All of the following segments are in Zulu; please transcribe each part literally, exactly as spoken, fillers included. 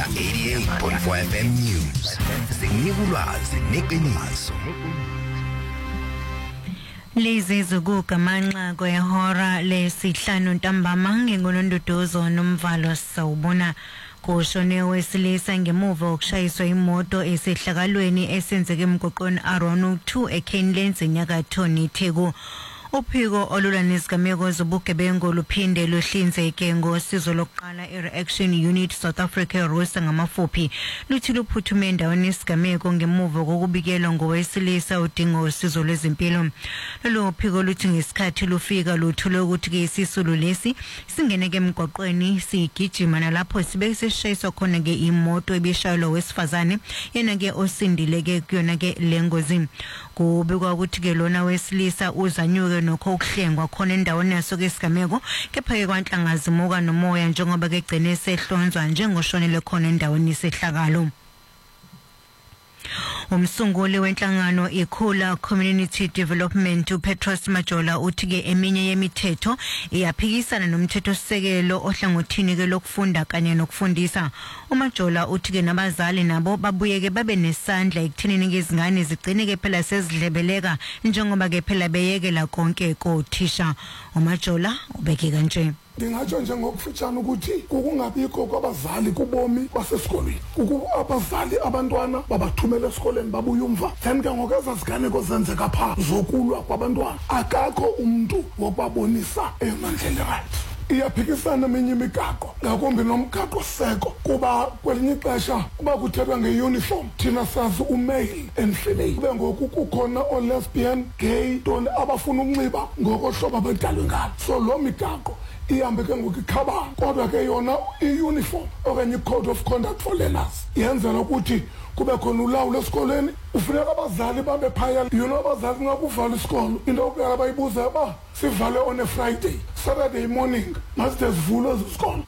The eighty-eight point four F M News. Sinika ulwazi neqiniso. Lezi zokugamanxa kwehora lesihlanu ntambama ngengonondodozo nomvalo sawubona kushone wesilisa ngemuva okushayiswa imoto esehlakalweni esenzeke emgwaqweni Aron two eKenlands enyakatho neTheku. Uphiko olula nezigameko zobugebengu luphinde luhlinzeke ngosizo lokuqala i-Reaction Unit South Africa RUSA ngamafuphi luthi luphuthume endaweni yesigameko ngemuva kokubikelwa ngowesilisa udinga usizo lwezempilo. Lolu phiko luthi ngesikhathi lufika luthule ukuthi ke isisulu lesi singeneke emgwaqweni sigijima nalapho sibe seshayiswa khona ke imoto ebishayelwa wesifazane yena ke osindileke kuyona ke lengozi. Kubikwa ukuthi ke lona wesilisa uzanyuke nokho ukuhlengwa khona endaweni yaso ke sigameko kepha ke kwanhlangazimuka nomoya njengoba ke gcine sehlonzwa njengoshonele khona endaweni isehlakalo. Umsunguli wenhlangano iKhula Community Development uPetros Majola uthi ke eminye yemithetho iyaphikisana nomthetho sisekelo ohlangothini ke lokufunda kanye nokufundisa. uMajola uthi ke nabazali nabo babuye ke babe nesandla ekuthenini ke izingane zigcine ke phela sezidlebeleka njengoba ke phela beyekela konke kothisha. uMajola ubeke kanje. Ndingatsho nje ngokufutshana ukuthi kukungabikho kwabazali kubomi basesikolweni. Kuku abazali abantwana babathumela esikoleni babuya umva. Then ke ngokeza ziganeko zenzeka pha zokulwa kwabantwana. Akakho umuntu wobabonisa emandleni right. Iyaphikisana eminye imigaqo ngakumbi nomgaqo seko kuba kwelinye ixesha kuba kuthethwa ngeuniform thina sazi umale and female kube ngoku kukhona o-lesbian gay ntoni abafuna ukunxiba ngokohlobo abadalwe ngalo. So lo migaqo ihambe ke ngokukhabana kodwa ke yona i-uniform okanye i-code of conduct for learners yenzela ukuthi kube khona ulawulo esikoleni. Ufuneka abazali babe phaya. You know abazali nxa kuvala isikolo into yokuqala bayibuza ba sivale on a Friday, Saturday morning maside sivulwe isikolo.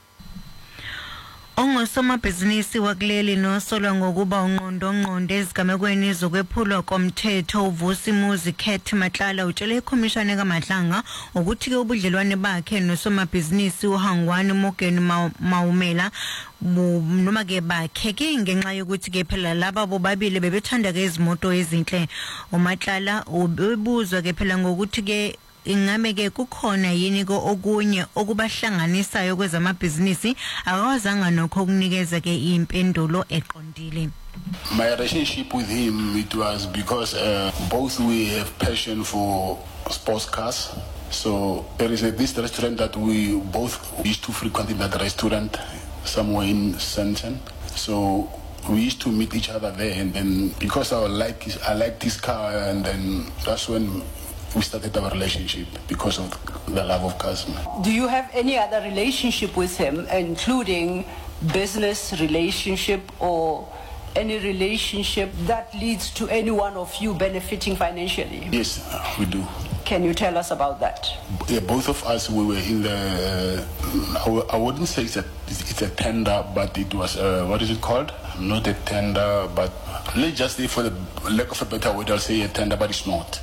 Ongosomabhizinisi wakuleli nosolwa ngokuba unqondo ngqondo ezigamekweni zokwephulwa komthetho uVusi Muzi Khet Matlala utshele ikhomishana kaMadlanga ukuthi ke ubudlelwane bakhe nosomabhizinisi uHangwani Mogeni Maumela noma ke bakhe ke ngenxa yokuthi ke phela laba bobabili bebethanda ke izimoto ezinhle. uMatlala ubuzwa ke phela ngokuthi ke ingabe ke kukhona yini ko okunye okubahlanganisayo kwezamabhizinisi akawazanga nokho ukunikeza ke impendulo eqondile. My relationship with him, it was because uh, both we have passion for sports cars. So there is a, this restaurant that we both used to frequent in that restaurant somewhere in Sandton. So we used to meet each other there, and then because I like I like this car, and then that's when we started our relationship because of the love of cars. Do you have any other relationship with him, including business relationship or any relationship that leads to any one of you benefiting financially? Yes, we do. Can you tell us about that? Yeah, both of us, we were in the, uh, I wouldn't say it's a, it's a tender, but it was, uh, what is it called? Not a tender, but let's just say for the lack of a better word, I'll say a tender, but it's not.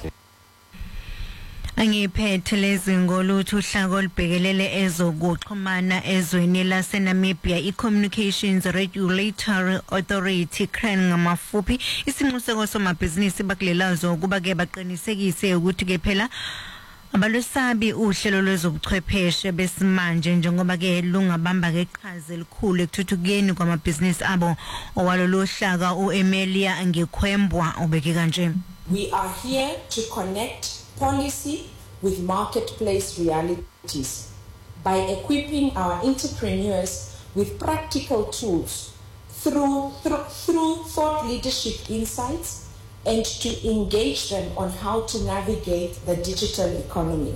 Angiphethe lezi ngolutho uhlaka olubhekelele ezokuxhumana ezweni laseNamibia iCommunications Regulatory Authority C R A N ngamafuphi isinxuseko somabhizinisi bakulelazo ukuba ke baqinisekise ukuthi ke phela abalusabi uhlelo lwezobuchwepheshe besimanje njengoba ke lungabamba ke iqhaza elikhulu ekuthuthukeni kwamabhizinisi abo. Owalolu hlaka uEmelia Ngekhwembwa ubeke kanje. We are here to connect policy with marketplace realities by equipping our entrepreneurs with practical tools through, through, through thought leadership insights and to engage them on how to navigate the digital economy.